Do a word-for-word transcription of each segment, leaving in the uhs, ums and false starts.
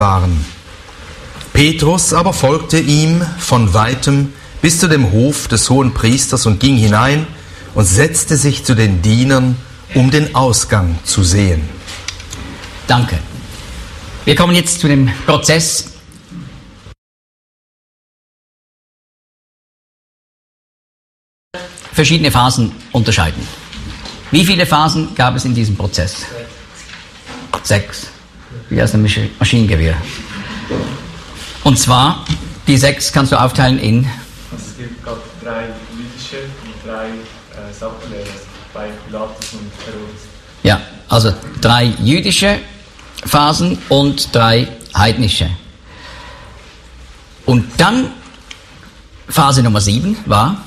waren. Petrus aber folgte ihm von weitem bis zu dem Hof des Hohenpriesters und ging hinein und setzte sich zu den Dienern, um den Ausgang zu sehen. Danke. Wir kommen jetzt zu dem Prozess. Verschiedene Phasen unterscheiden. Wie viele Phasen gab es in diesem Prozess? Sechs. Wie aus einem Maschinengewehr. Und zwar, die sechs kannst du aufteilen in? Also es gibt gerade drei jüdische und drei äh, säkulare, bei Pilatus und Herodes. Ja, also drei jüdische Phasen und drei heidnische. Und dann Phase Nummer sieben war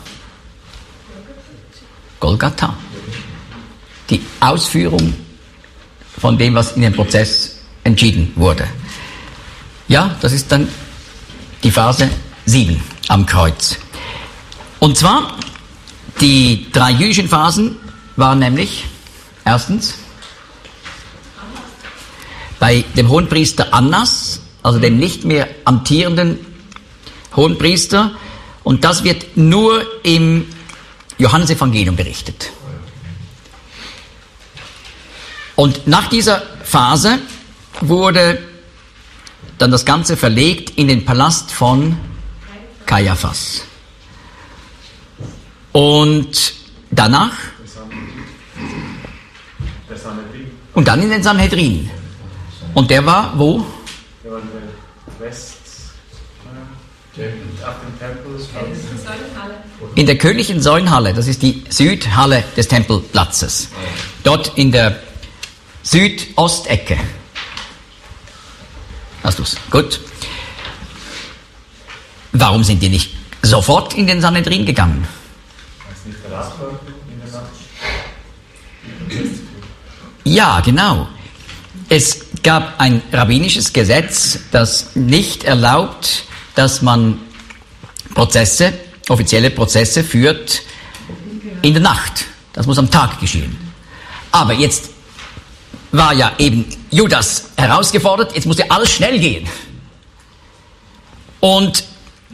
Golgatha. Die Ausführung von dem, was in dem Prozess entschieden wurde. Ja, das ist dann die Phase sieben am Kreuz. Und zwar, die drei jüdischen Phasen waren nämlich, erstens, bei dem Hohenpriester Annas, also dem nicht mehr amtierenden Hohenpriester, und das wird nur im Johannesevangelium berichtet. Und nach dieser Phase wurde dann das Ganze verlegt in den Palast von Kaiaphas. Und danach und dann in den Sanhedrin. Und der war wo? Der war in der West, auf dem Tempel. In der königlichen Säulenhalle, das ist die Südhalle des Tempelplatzes. Dort in der Südostecke. Hast du's? Gut. Warum sind die nicht sofort in den Sanhedrin gegangen? Ist nicht der Rat in der Nacht? Ja, genau. Es gab ein rabbinisches Gesetz, das nicht erlaubt, dass man Prozesse, offizielle Prozesse führt in der Nacht. Das muss am Tag geschehen. Aber jetzt war ja eben Judas herausgefordert, jetzt musste alles schnell gehen. Und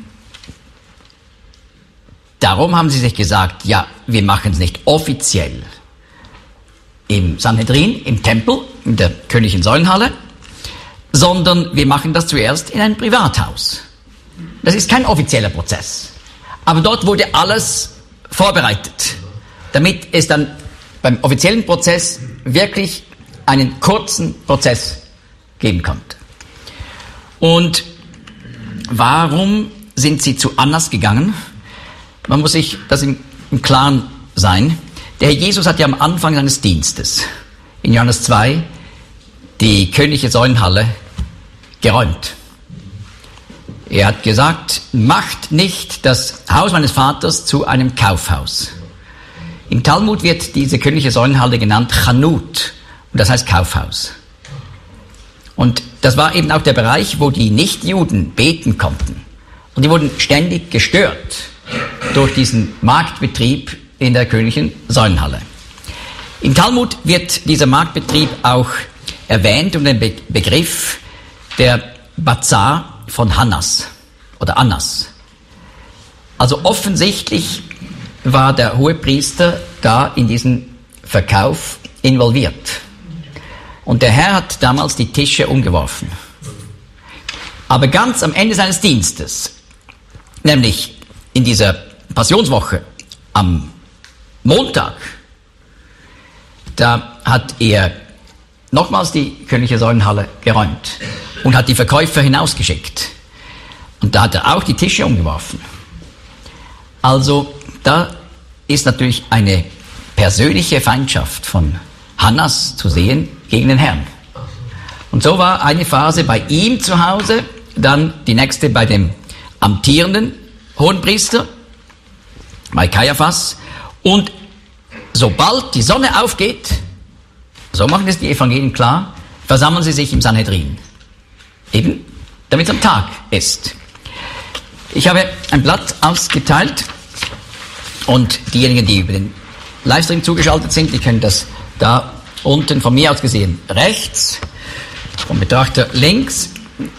darum haben sie sich gesagt, ja, wir machen es nicht offiziell im Sanhedrin, im Tempel, in der königlichen Säulenhalle, sondern wir machen das zuerst in einem Privathaus. Das ist kein offizieller Prozess. Aber dort wurde alles vorbereitet, damit es dann beim offiziellen Prozess wirklich einen kurzen Prozess geben konnte. Und warum sind sie zu Annas gegangen? Man muss sich das im, im Klaren sein. Der Herr Jesus hat ja am Anfang seines Dienstes, in Johannes zwei, die königliche Säulenhalle geräumt. Er hat gesagt, macht nicht das Haus meines Vaters zu einem Kaufhaus. Im Talmud wird diese königliche Säulenhalle genannt Chanut, und das heißt Kaufhaus. Und das war eben auch der Bereich, wo die Nichtjuden beten konnten. Und die wurden ständig gestört durch diesen Marktbetrieb in der königlichen Säulenhalle. Im Talmud wird dieser Marktbetrieb auch erwähnt um den Be- Begriff der Bazar von Hannas oder Annas. Also offensichtlich war der Hohepriester da in diesen Verkauf involviert. Und der Herr hat damals die Tische umgeworfen. Aber ganz am Ende seines Dienstes, nämlich in dieser Passionswoche am Montag, da hat er nochmals die königliche Säulenhalle geräumt und hat die Verkäufer hinausgeschickt. Und da hat er auch die Tische umgeworfen. Also da ist natürlich eine persönliche Feindschaft von Hannas zu sehen gegen den Herrn. Und so war eine Phase bei ihm zu Hause, dann die nächste bei dem amtierenden Hohenpriester, bei Kaiaphas. Und sobald die Sonne aufgeht, so machen es die Evangelien klar, versammeln sie sich im Sanhedrin. Eben, damit es am Tag ist. Ich habe ein Blatt ausgeteilt und diejenigen, die über den Livestream zugeschaltet sind, die können das da unten von mir aus gesehen rechts, vom Betrachter links